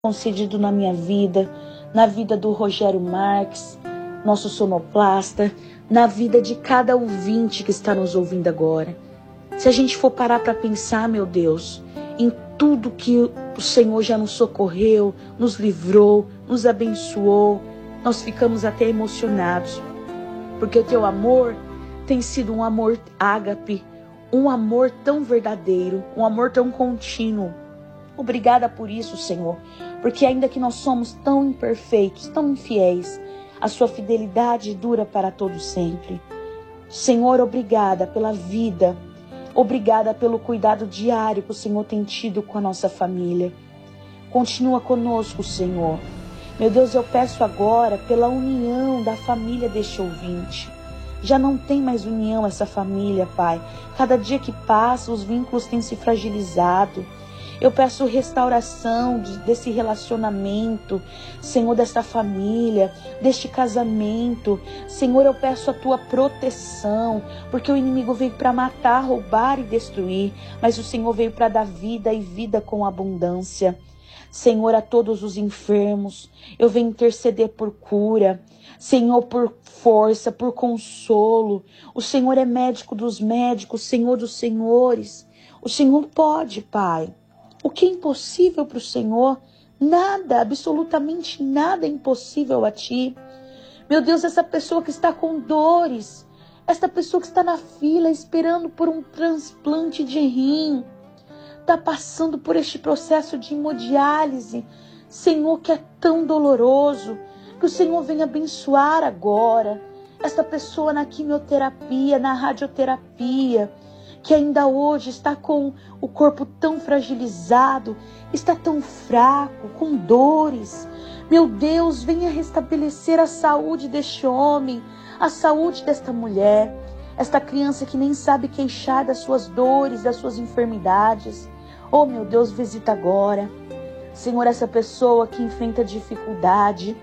concedido na minha vida, na vida do Rogério Marques, nosso sonoplasta, na vida de cada ouvinte que está nos ouvindo agora. Se a gente for parar para pensar, meu Deus, em tudo que o Senhor já nos socorreu, nos livrou, nos abençoou, nós ficamos até emocionados, porque o teu amor tem sido um amor ágape, um amor tão verdadeiro, um amor tão contínuo. Obrigada por isso, Senhor, porque ainda que nós somos tão imperfeitos, tão infiéis, a sua fidelidade dura para todo sempre. Senhor, obrigada pela vida, obrigada pelo cuidado diário que o Senhor tem tido com a nossa família. Continua conosco, Senhor. Meu Deus, eu peço agora pela união da família deste ouvinte. Já não tem mais união essa família, Pai. Cada dia que passa, os vínculos têm se fragilizado. Eu peço restauração desse relacionamento, Senhor, desta família, deste casamento. Senhor, eu peço a tua proteção, porque o inimigo veio para matar, roubar e destruir, mas o Senhor veio para dar vida e vida com abundância. Senhor, a todos os enfermos, eu venho interceder por cura, Senhor, por força, por consolo. O Senhor é médico dos médicos, Senhor dos senhores. O Senhor pode, Pai. O que é impossível para o Senhor? Nada, absolutamente nada é impossível a Ti. Meu Deus, essa pessoa que está com dores, essa pessoa que está na fila esperando por um transplante de rim, está passando por este processo de hemodiálise, Senhor, que é tão doloroso, que o Senhor venha abençoar agora esta pessoa na quimioterapia, na radioterapia, que ainda hoje está com o corpo tão fragilizado, está tão fraco, com dores. Meu Deus, venha restabelecer a saúde deste homem, a saúde desta mulher, esta criança que nem sabe queixar das suas dores, das suas enfermidades. Oh, meu Deus, visita agora. Senhor, essa pessoa que enfrenta dificuldade,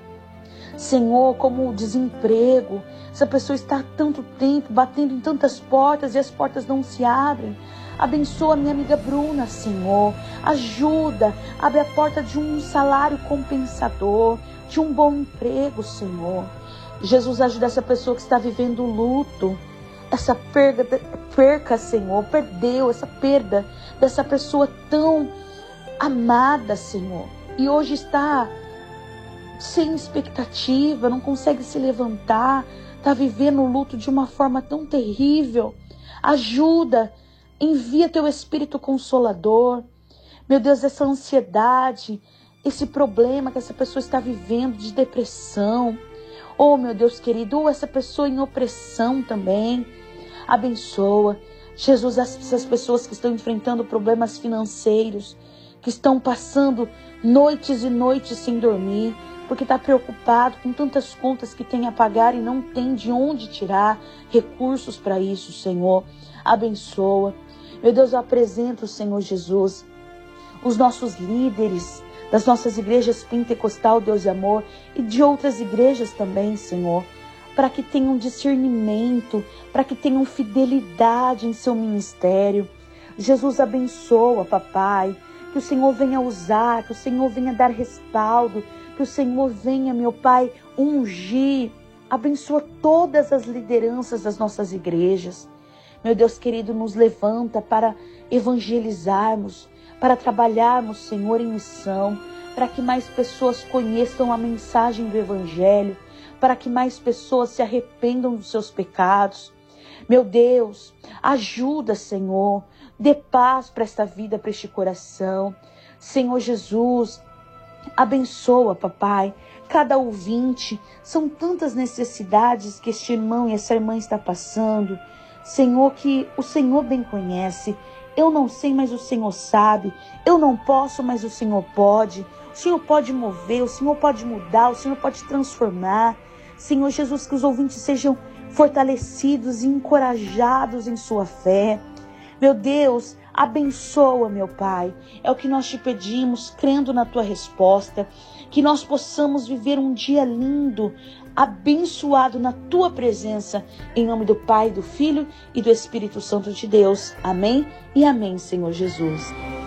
Senhor, como o desemprego, essa pessoa está há tanto tempo batendo em tantas portas e as portas não se abrem. Abençoa minha amiga Bruna, Senhor. Ajuda, abre a porta de um salário compensador, de um bom emprego, Senhor. Jesus, ajuda essa pessoa que está vivendo luto, essa perca, Senhor, perdeu essa perda dessa pessoa tão amada, Senhor. E hoje está sem expectativa, não consegue se levantar, está vivendo o luto de uma forma tão terrível. Ajuda, envia teu Espírito Consolador. Meu Deus, essa ansiedade, esse problema que essa pessoa está vivendo de depressão. Oh, meu Deus querido, ou essa pessoa em opressão também. Abençoa. Jesus, essas pessoas que estão enfrentando problemas financeiros, que estão passando noites e noites sem dormir, porque está preocupado com tantas contas que tem a pagar e não tem de onde tirar recursos para isso, Senhor. Abençoa. Meu Deus, eu apresento, Senhor Jesus, os nossos líderes das nossas igrejas pentecostal, Deus e amor, e de outras igrejas também, Senhor, para que tenham discernimento, para que tenham fidelidade em seu ministério. Jesus, abençoa, papai, que o Senhor venha usar, que o Senhor venha dar respaldo, que o Senhor venha, meu Pai, ungir, abençoa todas as lideranças das nossas igrejas. Meu Deus querido, nos levanta para evangelizarmos, para trabalharmos, Senhor, em missão, para que mais pessoas conheçam a mensagem do Evangelho, para que mais pessoas se arrependam dos seus pecados. Meu Deus, ajuda, Senhor, dê paz para esta vida, para este coração. Senhor Jesus, abençoa, papai, cada ouvinte. São tantas necessidades que este irmão e essa irmã está passando. Senhor, que o Senhor bem conhece. Eu não sei, mas o Senhor sabe. Eu não posso, mas o Senhor pode. O Senhor pode mover, o Senhor pode mudar, o Senhor pode transformar. Senhor Jesus, que os ouvintes sejam fortalecidos e encorajados em sua fé. Meu Deus, abençoa, meu Pai. É o que nós te pedimos, crendo na tua resposta. Que nós possamos viver um dia lindo, abençoado na tua presença. Em nome do Pai, do Filho e do Espírito Santo de Deus. Amém e amém, Senhor Jesus.